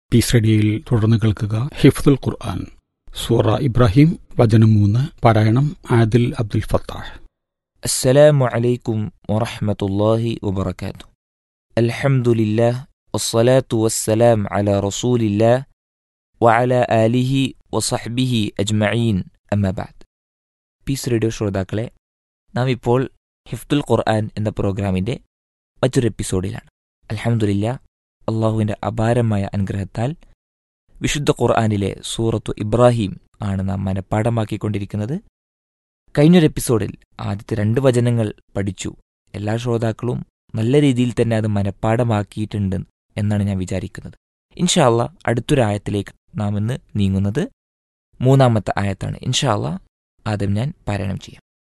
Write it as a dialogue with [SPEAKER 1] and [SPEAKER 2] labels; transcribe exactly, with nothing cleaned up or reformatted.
[SPEAKER 1] Piece റേഡിയോയിൽ തുടർന്ന് കേൾക്കുക ഹിഫ്ദുൽ ഖുർആൻ സൂറ ഇബ്രാഹിം വചനം മൂന്ന്. പാരായണം ആദിൽ അബ്ദുൽ ഫത്താഹ്.
[SPEAKER 2] അസ്സലാമു അലൈക്കും വറഹ്മത്തുള്ളാഹി വബറകാതുഹു. അൽഹംദുലില്ലാഹ് വസ്സലാത്തു വസ്സലാം അലാ റസൂലില്ലാഹ് വഅലാ ആലിഹി വസഹ്ബിഹി അജ്മഈൻ. അമ്മാ ബഅദ്. പീസ് റേഡിയോ ശ്രോതാക്കളെ, നാം ഇപ്പോൾ ഹിഫ്ദുൽ ഖുർആൻ എന്ന പ്രോഗ്രാമിൻ്റെ മറ്റൊരു എപ്പിസോഡിലാണ്. അൽഹംദുലില്ലാഹ്, അള്ളാഹുവിൻ്റെ അപാരമായ അനുഗ്രഹത്താൽ വിശുദ്ധ ഖുർആനിലെ സൂറത്തു ഇബ്രാഹിം ആണ് നാം മനഃപ്പാഠമാക്കിക്കൊണ്ടിരിക്കുന്നത്. കഴിഞ്ഞൊരു എപ്പിസോഡിൽ ആദ്യത്തെ രണ്ട് വചനങ്ങൾ പഠിച്ചു. എല്ലാ ശ്രോതാക്കളും നല്ല രീതിയിൽ തന്നെ അത് മനഃപ്പാഠമാക്കിയിട്ടുണ്ട് എന്നാണ് ഞാൻ വിചാരിക്കുന്നത്. ഇൻഷാ അള്ളാഹ് അടുത്തൊരു ആയത്തിലേക്ക് നാം ഇന്ന് നീങ്ങുന്നത് മൂന്നാമത്തെ ആയത്താണ്. ഇൻഷാ അള്ളാഹ് ആദ്യം ഞാൻ പാരായണം ചെയ്യാം.